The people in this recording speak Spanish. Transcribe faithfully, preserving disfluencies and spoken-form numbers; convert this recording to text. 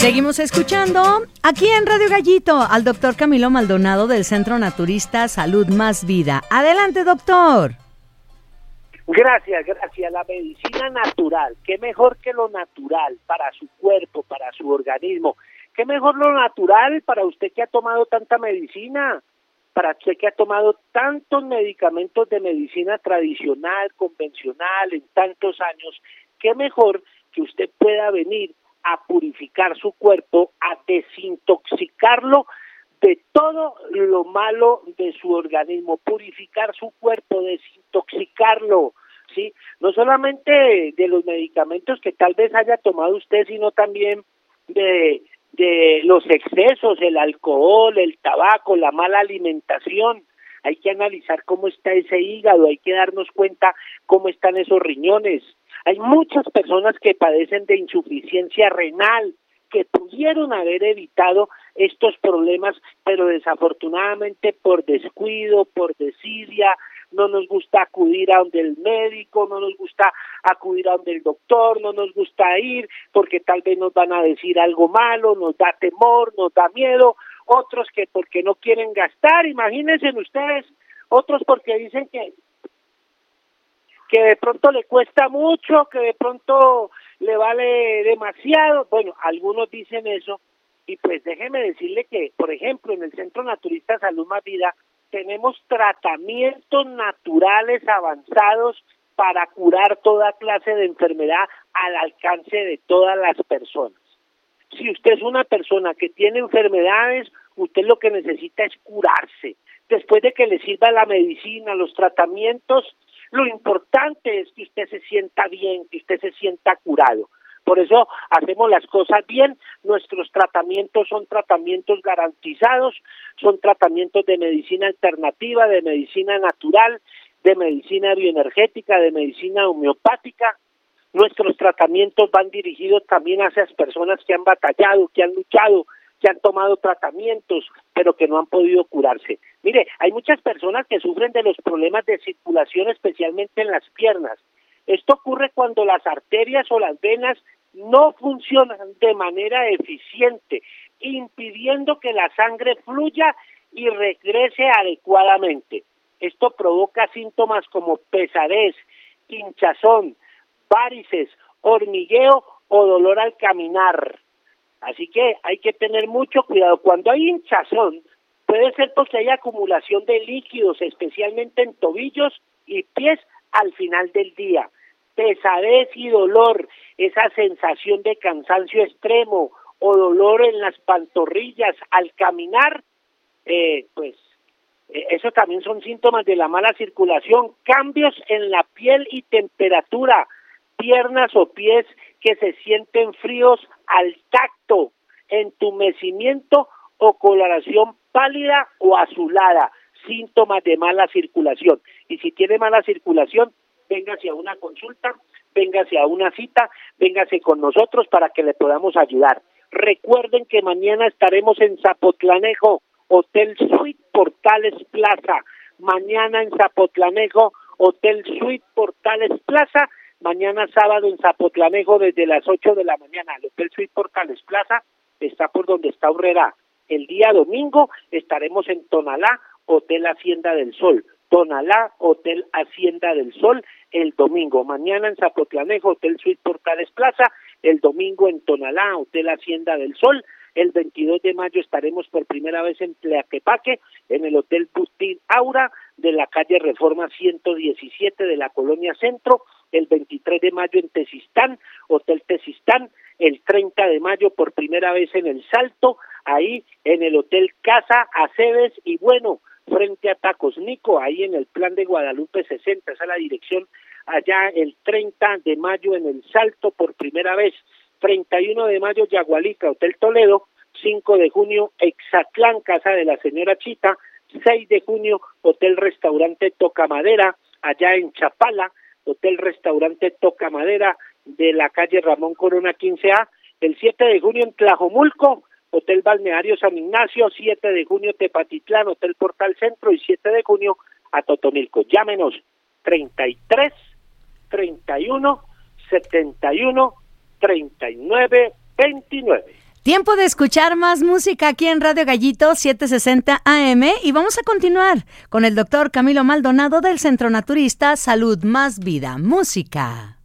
Seguimos escuchando aquí en Radio Gallito al doctor Camilo Maldonado del Centro Naturista Salud Más Vida. Adelante, doctor. Gracias, gracias. La medicina natural, qué mejor que lo natural para su cuerpo, para su organismo. Qué mejor lo natural para usted que ha tomado tanta medicina, para usted que ha tomado tantos medicamentos de medicina tradicional, convencional, en tantos años. Qué mejor que usted pueda venir a purificar su cuerpo, a desintoxicarlo de todo lo malo de su organismo, purificar su cuerpo, desintoxicarlo, ¿sí? No solamente de los medicamentos que tal vez haya tomado usted, sino también de, de los excesos, el alcohol, el tabaco, la mala alimentación. Hay que analizar cómo está ese hígado, hay que darnos cuenta cómo están esos riñones. Hay muchas personas que padecen de insuficiencia renal, que pudieron haber evitado estos problemas, pero desafortunadamente por descuido, por desidia, no nos gusta acudir a donde el médico, no nos gusta acudir a donde el doctor, no nos gusta ir porque tal vez nos van a decir algo malo, nos da temor, nos da miedo, otros que porque no quieren gastar, imagínense ustedes, otros porque dicen que que de pronto le cuesta mucho, que de pronto le vale demasiado. Bueno, algunos dicen eso, y pues déjeme decirle que, por ejemplo, en el Centro Naturista Salud Más Vida tenemos tratamientos naturales avanzados para curar toda clase de enfermedad al alcance de todas las personas. Si usted es una persona que tiene enfermedades, usted lo que necesita es curarse. Después de que le sirva la medicina, los tratamientos, lo importante es que usted se sienta bien, que usted se sienta curado. Por eso hacemos las cosas bien, nuestros tratamientos son tratamientos garantizados, son tratamientos de medicina alternativa, de medicina natural, de medicina bioenergética, de medicina homeopática. Nuestros tratamientos van dirigidos también a esas personas que han batallado, que han luchado, que han tomado tratamientos, pero que no han podido curarse. Mire, hay muchas personas que sufren de los problemas de circulación, especialmente en las piernas. Esto ocurre cuando las arterias o las venas no funcionan de manera eficiente, impidiendo que la sangre fluya y regrese adecuadamente. Esto provoca síntomas como pesadez, hinchazón, varices, hormigueo o dolor al caminar. Así que hay que tener mucho cuidado. Cuando hay hinchazón, puede ser porque hay acumulación de líquidos, especialmente en tobillos y pies al final del día. Pesadez y dolor, esa sensación de cansancio extremo o dolor en las pantorrillas al caminar, eh, pues eh, eso también son síntomas de la mala circulación. Cambios en la piel y temperatura, piernas o pies que se sienten fríos al tacto, entumecimiento o coloración pálida o azulada, síntomas de mala circulación. Y si tiene mala circulación, véngase a una consulta, véngase a una cita, véngase con nosotros para que le podamos ayudar. Recuerden que mañana estaremos en Zapotlanejo, Hotel Suite Portales Plaza. Mañana en Zapotlanejo, Hotel Suite Portales Plaza. Mañana sábado en Zapotlanejo desde las ocho de la mañana. El Hotel Suite Portales Plaza está por donde está Urrera. El día domingo estaremos en Tonalá, Hotel Hacienda del Sol. Tonalá, Hotel Hacienda del Sol, el domingo. Mañana en Zapotlanejo, Hotel Suite Portales Plaza. El domingo en Tonalá, Hotel Hacienda del Sol. El veintidós de mayo estaremos por primera vez en Tlaquepaque, en el Hotel Bustín Aura, de la calle Reforma ciento diecisiete de la Colonia Centro. El veintitrés de mayo en Tezistán, Hotel Tezistán. El treinta de mayo por primera vez en El Salto, ahí en el Hotel Casa Aceves. Y bueno, frente a Tacos Nico, ahí en el Plan de Guadalupe sesenta, esa es la dirección, allá el treinta de mayo en El Salto por primera vez. Treinta y uno de mayo Yagualica, Hotel Toledo. Cinco de junio Exatlán, Casa de la Señora Chita. Seis de junio Hotel Restaurante Tocamadera, allá en Chapala. Hotel Restaurante Tocamadera de la calle Ramón Corona quince A. El siete de junio en Tlajomulco, Hotel Balneario San Ignacio. Siete de junio Tepatitlán, Hotel Portal Centro. Y siete de junio a Totonilco. Llámenos treinta y tres, treinta y uno, setenta y uno, treinta y nueve, veintinueve. Tiempo de escuchar más música aquí en Radio Gallito setecientos sesenta A M y vamos a continuar con el doctor Camilo Maldonado del Centro Naturista Salud Más Vida. Música.